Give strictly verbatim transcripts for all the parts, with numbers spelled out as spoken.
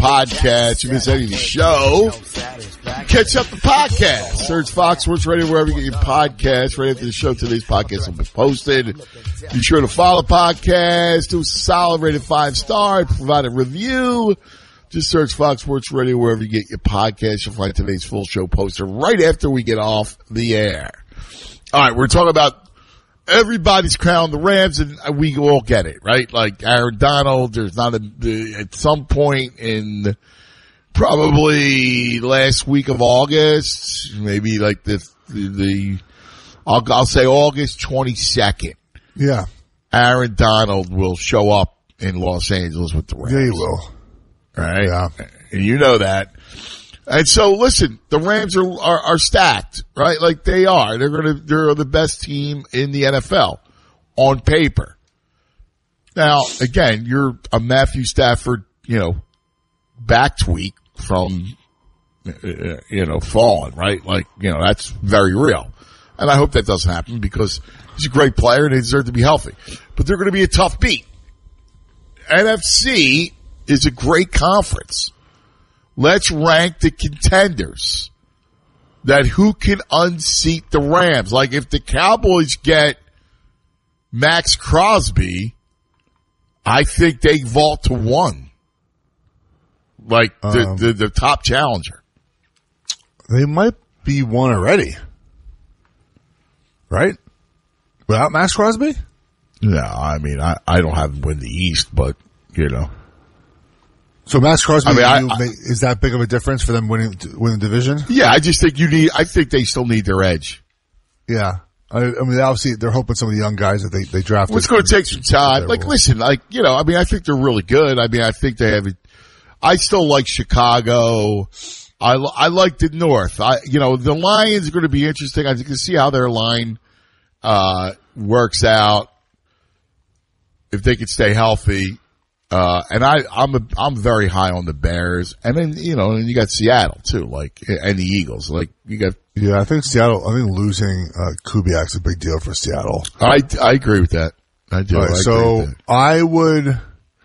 podcast. You miss any of the show, catch up the podcast. Search Fox Sports Radio wherever you get your podcast. Right after the show, today's podcast will be posted. Be sure to follow the podcast. Do a solid rated five star. Provide a review. Just search Fox Sports Radio wherever you get your podcast. You'll find today's full show posted right after we get off the air. All right, we're talking about everybody's crowned the Rams, and we all get it, right? Like Aaron Donald, there's not a, at some point in probably last week of August, maybe like the, the, the I'll, I'll say August twenty-second. Yeah. Aaron Donald will show up in Los Angeles with the Rams. Yeah, he will. Right? Yeah. And you know that. And so, listen, the Rams are, are, are stacked, right? Like they are. They're gonna, they're the best team in the N F L on paper. Now, again, you're a Matthew Stafford, you know, back tweak from, uh, you know, falling, right? Like, you know, that's very real. And I hope that doesn't happen because he's a great player and they deserve to be healthy. But they're going to be a tough beat. N F C is a great conference. Let's rank the contenders. That who can unseat the Rams. Like if the Cowboys get Max Crosby, I think they vault to one. Like the, um, the, the top challenger. They might be one already. Right? Without Max Crosby? No, I mean, I, I don't have them win the East, but, you know. So Max Crosby, I mean, I, I, is that big of a difference for them winning winning the division? Yeah, I just think you need. I think they still need their edge. Yeah, I, I mean, obviously they're hoping some of the young guys that they they drafted. Well, it's going to take some time. Like, listen, like you know, I mean, I think they're really good. I mean, I think they have. I still like Chicago. I I like the North. I you know the Lions are going to be interesting. I can see how their line uh works out if they could stay healthy. Uh, and I, I'm, a, I'm very high on the Bears. And then, you know, and you got Seattle too, like, and the Eagles. Like, you got. Yeah, I think Seattle, I think losing, uh, Kubiak's a big deal for Seattle. I, I agree with that. I do. Right, I so I would,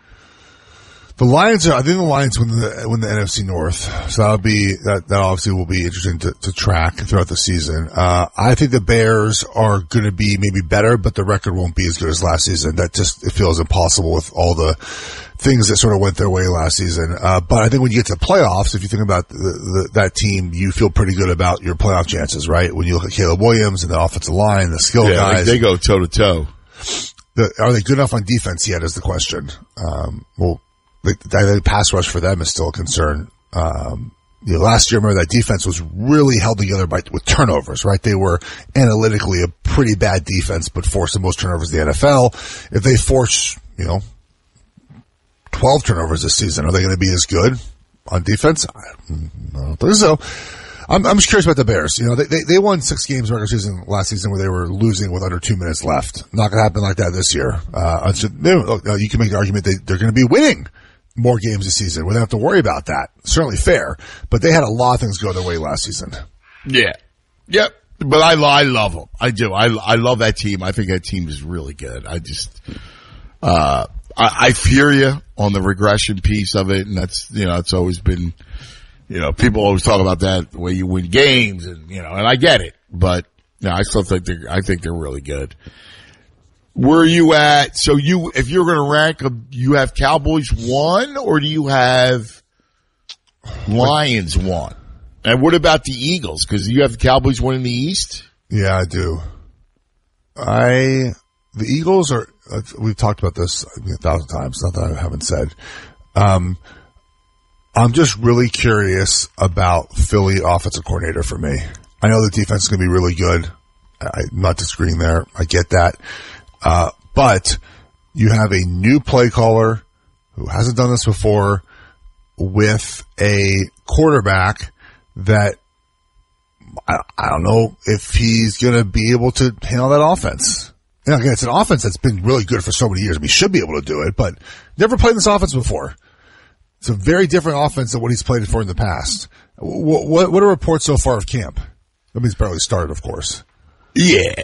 the Lions are, I think the Lions win the, win the N F C North. So that'll be, that, that obviously will be interesting to, to track throughout the season. Uh, I think the Bears are going to be maybe better, but the record won't be as good as last season. That just, it feels impossible with all the things that sort of went their way last season. Uh, but I think when you get to the playoffs, if you think about the, the, that team, you feel pretty good about your playoff chances, right? When you look at Caleb Williams and the offensive line, the skill yeah, guys. They, they go toe to toe. Are they good enough on defense yet is the question. Um, well, the, the pass rush for them is still a concern. Um, you know, last year, remember that defense was really held together by, with turnovers, right? They were analytically a pretty bad defense, but forced the most turnovers in the N F L. If they force, you know, twelve turnovers this season, are they going to be as good on defense? I don't think so. I'm, I'm just curious about the Bears. You know, they, they, they won six games regular season last season where they were losing with under two minutes left. Not going to happen like that this year. Uh, you can make the argument they, they're going to be winning more games this season. We don't have to worry about that. Certainly fair. But they had a lot of things go their way last season. Yeah. Yep. But I, I love them. I do. I, I love that team. I think that team is really good. I just, uh, I, I fear you on the regression piece of it. And that's, you know, it's always been, you know, people always talk about that, the way you win games and, you know, and I get it. But, no, I still think they're, I think they're really good. Where are you at? So you, if you're going to rank them, you have Cowboys one or do you have Lions one? And what about the Eagles? Because you have the Cowboys winning the East? Yeah, I do. I, the Eagles are, uh, we've talked about this a thousand times, not that I haven't said. Um, I'm just really curious about Philly offensive coordinator for me. I know the defense is going to be really good. I'm not disagreeing there. I get that. Uh, but you have a new play caller who hasn't done this before with a quarterback that I, I don't know if he's going to be able to handle that offense. You know, again, it's an offense that's been really good for so many years. I mean, he should be able to do it, but never played this offense before. It's a very different offense than what he's played for in the past. What, what, what are reports so far of camp? I mean, he's barely started, of course. Yeah.